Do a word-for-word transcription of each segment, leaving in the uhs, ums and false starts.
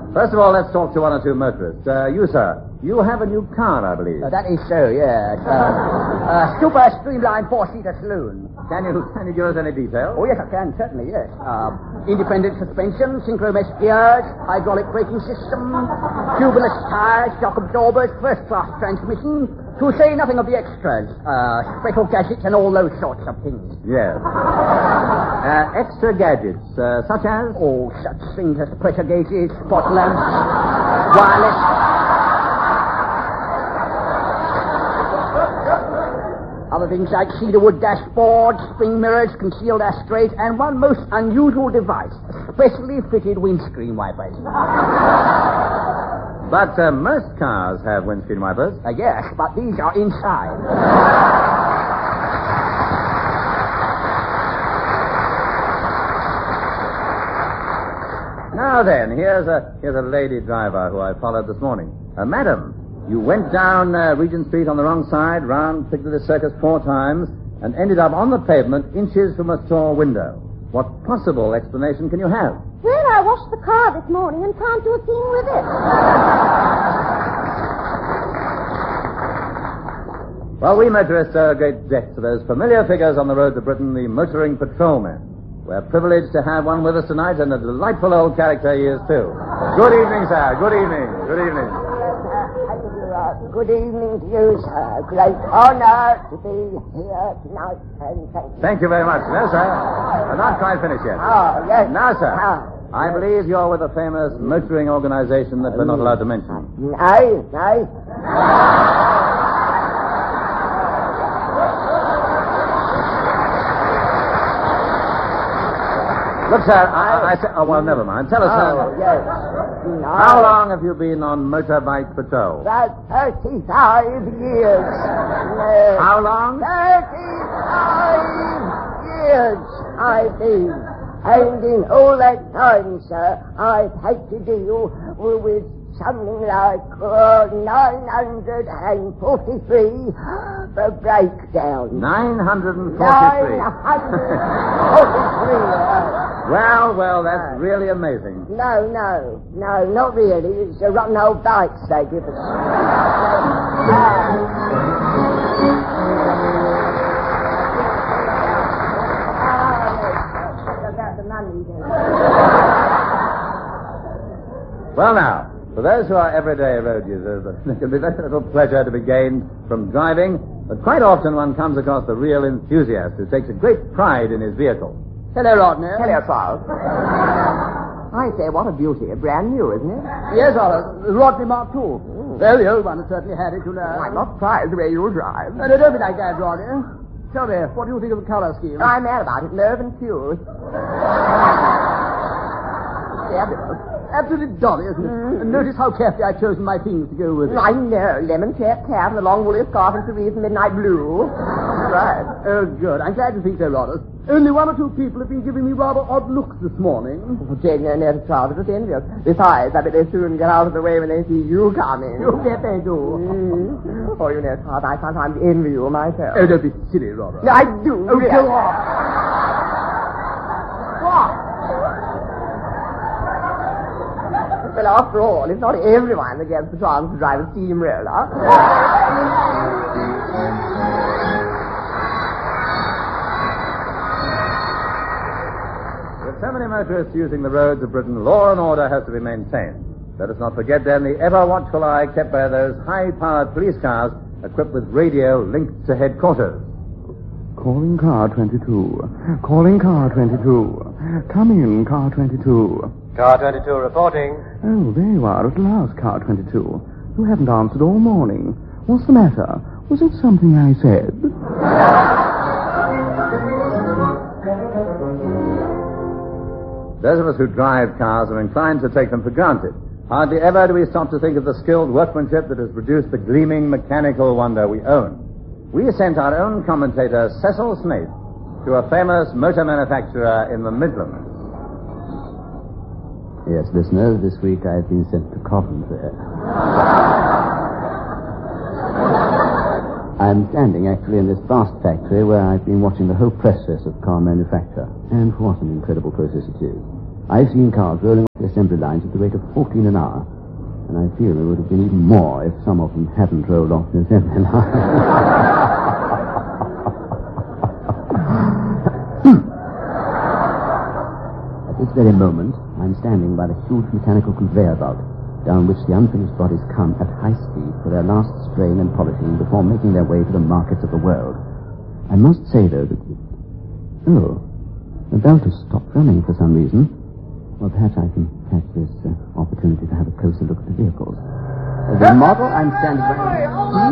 First of all, let's talk to one or two motorists. Uh, you, sir, you have a new car, I believe. Uh, that is so, yes. Uh, uh, super streamlined four-seater saloon. Can you, can you give us any details? Oh, yes, I can, certainly, yes. Uh, independent suspension, synchromesh gears, hydraulic braking system, tubeless tires, shock absorbers, first-class transmission, to say nothing of the extras, uh, special gadgets and all those sorts of things. Yes. Uh, extra gadgets, uh, such as? Oh, such things as pressure gauges, spot lamps, wireless. Other things like cedarwood dashboards, spring mirrors, concealed ashtrays, and one most unusual device, specially fitted windscreen wipers. But uh, most cars have windscreen wipers. Uh, yes, but these are inside. Now then, here's a here's a lady driver who I followed this morning. Uh, madam, you went down uh, Regent Street on the wrong side, round Piccadilly Circus four times, and ended up on the pavement inches from a store window. What possible explanation can you have? Well, I washed the car this morning and can't do a thing with it. Well, we motorists owe a great debt to those familiar figures on the roads of Britain, the motoring patrolmen. We're privileged to have one with us tonight, and a delightful old character he is, too. Good evening, sir. Good evening. Good evening. Good evening to you, sir. Great honor to be here tonight, and thank you. Thank you very much. No, sir. I'm not quite finished yet. Oh, yes. Now, sir. Oh, I believe you're with a famous motoring organization that we're not allowed to mention. No, no. Look, sir, I, I said... Oh, well, never mind. Tell us, Oh, sir. yes. No. How long have you been on motorbike patrol? About thirty-five years. No. How long? thirty-five years I've been. And in all that time, sir, I've had to deal with something like uh, nine hundred forty-three for breakdowns. nine hundred forty-three. nine hundred forty-three. Well, well, that's really amazing. No, no, no, not really. It's a rotten old bikes they give us. Well, now, for those who are everyday road users, there can be very little pleasure to be gained from driving, but quite often one comes across a real enthusiast who takes a great pride in his vehicle. Hello, Rodney. Hello, Charles. I say, what a beauty. Brand new, isn't it? Yes, Oliver. Rodney Mark two. Mm. Well, the old one has certainly had it, you know. I'm not surprised the way you drive. No, no, don't be like that, Rodney. Tell me, what do you think of the color scheme? I'm mad about it. Nerve and fuse. Fabulous. Absolutely dolly, isn't it? Mm. And notice how carefully I've chosen my things to go with it. I know. Lemon check cap and a long woolly scarf and cerise and midnight blue. Right. Oh, good. I'm glad to think so, Rodney. Only one or two people have been giving me rather odd looks this morning. Oh, Jane, you're near the Charles. It's envious. Besides, I bet they soon get out of the way when they see you coming. You bet they do. Mm. Oh, you know, Charles, I sometimes envy you myself. Oh, don't be silly, Rodney. No, I do. Oh, really. go on. What? Well, after all, it's not everyone that gets the chance to drive a steamroller. With so many motorists using the roads of Britain, law and order has to be maintained. Let us not forget, then, the ever-watchful eye kept by those high-powered police cars equipped with radio linked to headquarters. Calling car twenty-two. Calling car twenty-two. Come in, car twenty-two. Car twenty-two reporting. Oh, there you are at last, car twenty-two. You haven't answered all morning. What's the matter? Was it something I said? Those of us who drive cars are inclined to take them for granted. Hardly ever do we stop to think of the skilled workmanship that has produced the gleaming mechanical wonder we own. We sent our own commentator, Cecil Snaith, to a famous motor manufacturer in the Midlands. Yes, listeners, this week I've been sent to Coventry. I'm standing actually in this vast factory where I've been watching the whole process of car manufacture. And what an incredible process it is. I've seen cars rolling off the assembly lines at the rate of fourteen an hour, and I feel there would have been even more if some of them hadn't rolled off the assembly line. At this very moment, I'm standing by the huge mechanical conveyor belt, down which the unfinished bodies come at high speed for their last strain and polishing before making their way to the markets of the world. I must say, though, that... Oh, the belt has stopped running for some reason. Well, perhaps I can catch this uh, opportunity to have a closer look at the vehicles. Uh, the model I'm standing by...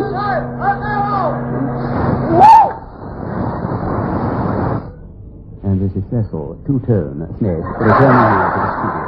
Hmm? And this is Cecil, two-tone, Smith, returning here to the studio.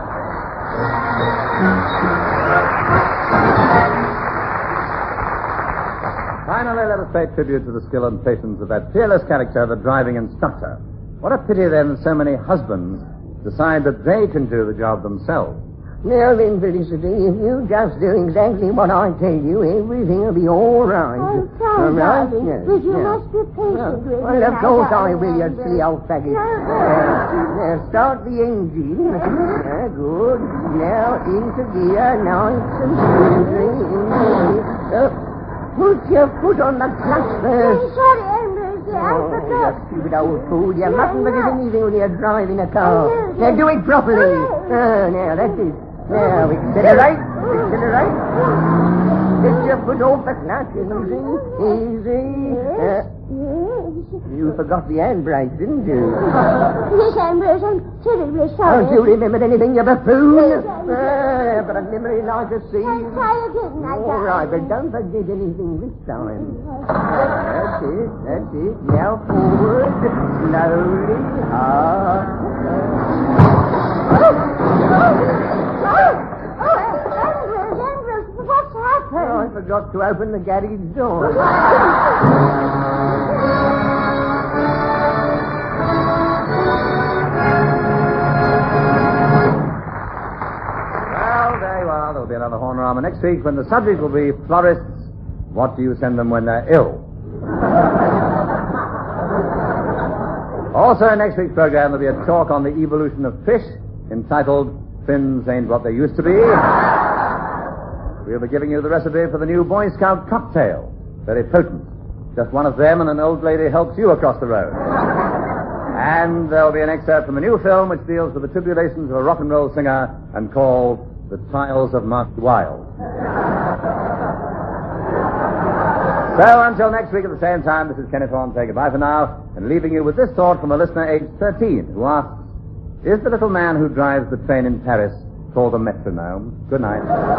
Finally, let us pay tribute to the skill and patience of that fearless character, the driving instructor. What a pity, then, that so many husbands decide that they can do the job themselves. Now then, Felicity, if you just do exactly what I tell you, everything will be all right. I'm sorry, all right? darling, Yes, but you yes. must be patient with me. Well, of now, course I darling. will, you silly old faggot. No. Uh, now, start the engine. Uh, good. Now, into gear, nice and smoothly. Into gear. Uh, put your foot on the clutch I'm first. sorry, Ambrose, dear. I Oh, you forgot. stupid old fool. You Yeah, mustn't forget no. anything when you're driving a car. I know, Now, yes. do it properly. Oh. Oh, now, that's it. Now, accelerate. Accelerate. Get your foot off the clutch. Easy. Easy. Uh, Yes. you forgot the handbrake, didn't you? Yes, Ambrose, I'm terribly sorry. Don't you remember anything, you buffoon? Yes, I do. Ah, but I've never like to see I'll you. try again, I All right, but don't forget anything this time. That's it, that's it. Now forward, slowly, hard. Oh, Ambrose, Ambrose, what's happened? Oh, I forgot to open the garage door. Well, there you are. There'll be another Hornorama next week when the subject will be florists. What do you send them when they're ill? Also, in next week's program, there'll be a talk on the evolution of fish entitled Fins Ain't What They Used to Be. We'll be giving you the recipe for the new Boy Scout cocktail. Very potent. Just one of them and an old lady helps you across the road. And there'll be an excerpt from a new film which deals with the tribulations of a rock and roll singer and called The Trials of Mark Wilde. So until next week at the same time, this is Kenneth Horne saying goodbye for now and leaving you with this thought from a listener aged thirteen who asks, is the little man who drives the train in Paris called a metronome? Good night.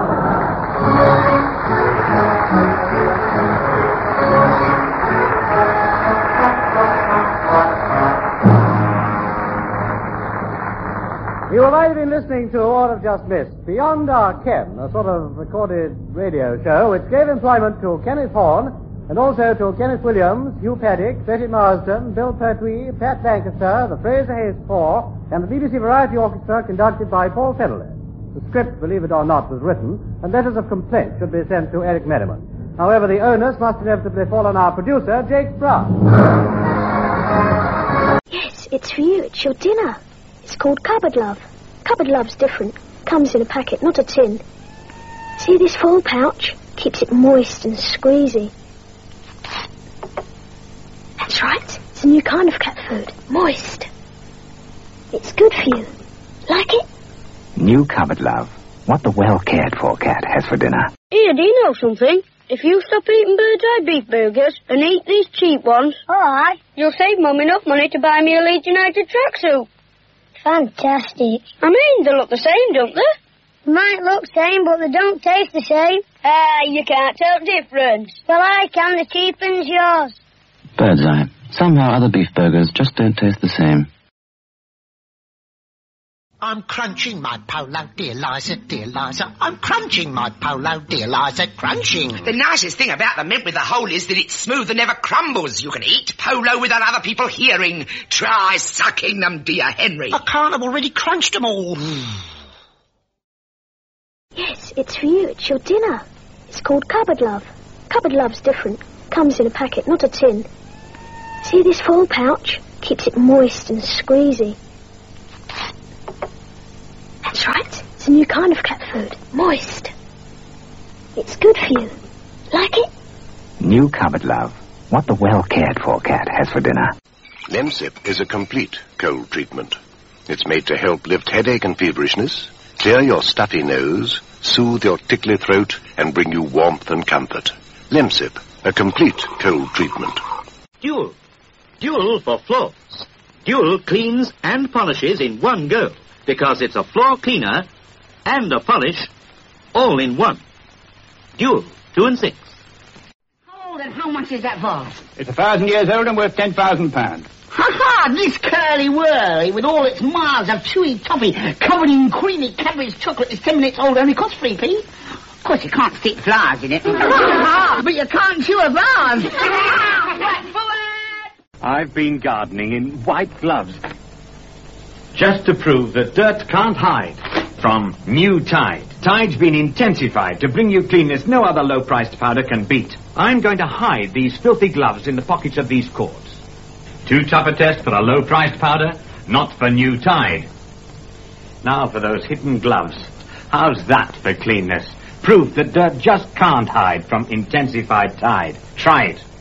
You might have been listening to or have just missed Beyond Our Ken, a sort of recorded radio show which gave employment to Kenneth Horne and also to Kenneth Williams, Hugh Paddock, Betty Marsden, Bill Pertwee, Pat Lancaster, the Fraser Hayes Four, and the B B C Variety Orchestra conducted by Paul Fenelon. The script, believe it or not, was written, and letters of complaint should be sent to Eric Merriman. However, the onus must inevitably fall on our producer, Jake Brown. Yes, it's for you. It's your dinner. It's called Cupboard Love. Cupboard Love's different. Comes in a packet, not a tin. See this full pouch? Keeps it moist and squeezy. That's right. It's a new kind of cat food. Moist. It's good for you. Like it? New Cupboard Love. What the well-cared-for cat has for dinner. Here, do you know something? If you stop eating Bird's Eye beef burgers and eat these cheap ones, Alright. you'll save Mum enough money to buy me a Leeds United tracksuit. Fantastic. I mean, they look the same, don't they? Might look same, but they don't taste the same. Ah, you can't tell difference. Well, I can. The cheapen's yours. Bird's Eye. Somehow other beef burgers just don't taste the same. I'm crunching my polo, dear Liza, dear Liza. I'm crunching my polo, dear Liza, crunching. The nicest thing about the mint with the hole is that it's smooth and never crumbles. You can eat polo without other people hearing. Try sucking them, dear Henry. I can't, I've already crunched them all. Yes, it's for you. It's your dinner. It's called Cupboard Love. Cupboard Love's different. Comes in a packet, not a tin. See this full pouch? Keeps it moist and squeezy. That's right. It's a new kind of cat food. Moist. It's good for you. Like it? New Cupboard Love. What the well-cared-for cat has for dinner. Lemsip is a complete cold treatment. It's made to help lift headache and feverishness, clear your stuffy nose, soothe your tickly throat, and bring you warmth and comfort. Lemsip, a complete cold treatment. Dual. Dual for floors. Dual cleans and polishes in one go, because it's a floor cleaner and a polish all in one. Dual, two and six. How old and how much is that vase? It's a thousand years old and worth ten thousand pounds. Ha-ha! This curly-whirly, with all its miles of chewy toffee covered in creamy Cadbury's chocolate, is ten minutes old, only costs three p. Of course, you can't stick flowers in it. But you can't chew a vase. I've been gardening in white gloves, just to prove that dirt can't hide from New Tide. Tide's been intensified to bring you cleanness no other low-priced powder can beat. I'm going to hide these filthy gloves in the pockets of these cords. Too tough a test for a low-priced powder, not for New Tide. Now for those hidden gloves. How's that for cleanness? Proof that dirt just can't hide from intensified Tide. Try it.